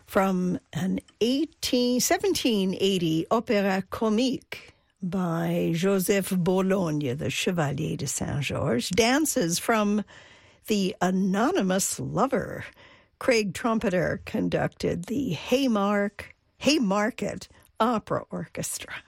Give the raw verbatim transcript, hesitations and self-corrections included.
from an eighteen, seventeen eighty opera comique by Joseph Bologne, the Chevalier de Saint-Georges, dances from The Anonymous Lover. Craig Trumpeter conducted the Haymark, Haymarket Opera Orchestra.